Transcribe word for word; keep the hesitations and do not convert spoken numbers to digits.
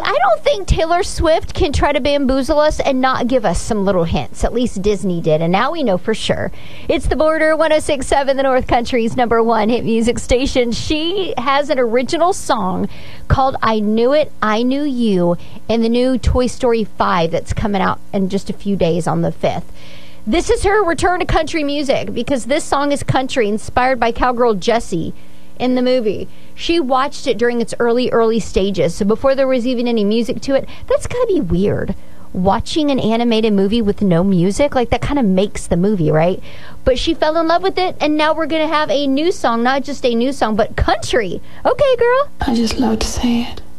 I don't think Taylor Swift can try to bamboozle us and not give us some little hints. At least Disney did, and now we know for sure. It's The Border, one oh six point seven, the North Country's number one hit music station. She has an original song called I Knew It, I Knew You in the new Toy Story five that's coming out in just a few days on the fifth. This is her return to country music because this song is country, inspired by cowgirl Jessie in the movie. She watched it during its early, early stages, so before there was even any music to it. That's gotta be weird. Watching an animated movie with no music, like that kind of makes the movie, right? But she fell in love with it, and now we're gonna have a new song, not just a new song, but country. Okay, girl. I just love to say it.